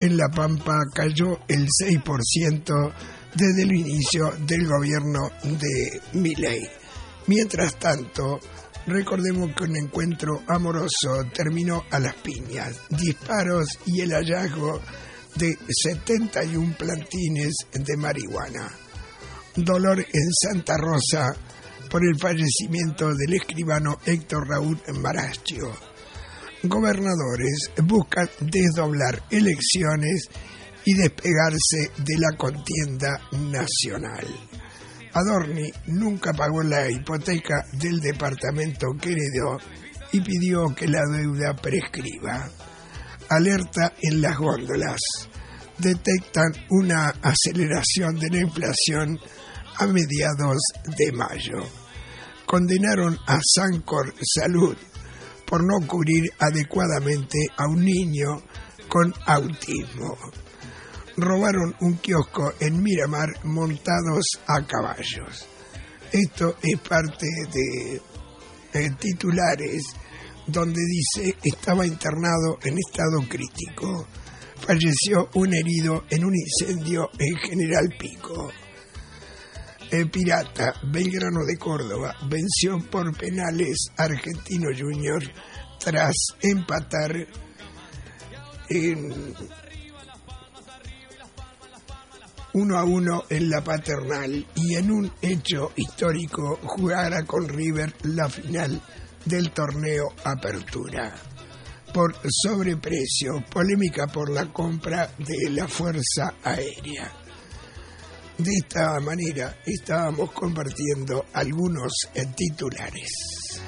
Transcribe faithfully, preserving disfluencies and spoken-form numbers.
en La Pampa cayó el seis por ciento desde el inicio del gobierno de Milei. Mientras tanto, recordemos que un encuentro amoroso terminó a las piñas, disparos y el hallazgo de setenta y un plantines de marihuana. Dolor en Santa Rosa por el fallecimiento del escribano Héctor Raúl Maracchio. Gobernadores buscan desdoblar elecciones y despegarse de la contienda nacional. Adorni nunca pagó la hipoteca del departamento que heredó y pidió que la deuda prescriba. Alerta en las góndolas. Detectan una aceleración de la inflación a mediados de mayo. Condenaron a Sancor Salud por no cubrir adecuadamente a un niño con autismo. Robaron un kiosco en Miramar montados a caballos. Esto es parte de eh, titulares donde dice: estaba internado en estado crítico. Falleció un herido en un incendio en General Pico. El Pirata, Belgrano de Córdoba, venció por penales Argentino Junior tras empatar en uno a uno en la Paternal y en un hecho histórico jugara con River la final del torneo Apertura. Por sobreprecio, polémica por la compra de la Fuerza Aérea. De esta manera estábamos compartiendo algunos titulares.